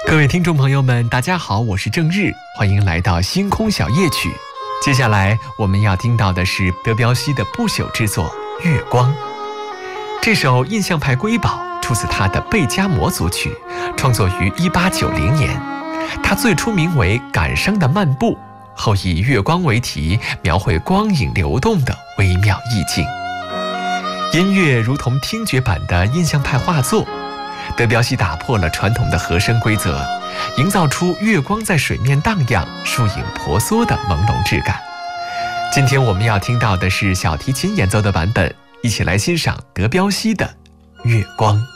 各位听众朋友们，大家好，我是郑日，欢迎来到星空小夜曲。接下来我们要听到的是德彪西的不朽之作《月光》。这首印象派瑰宝出自他的贝加摩组曲，创作于1890年。它最初名为《感伤的漫步》，后以月光为题，描绘光影流动的微妙意境。音乐如同听觉版的印象派画作，德彪西打破了传统的和声规则，营造出月光在水面荡漾、树影婆娑的朦胧质感。今天我们要听到的是小提琴演奏的版本，一起来欣赏德彪西的《月光》。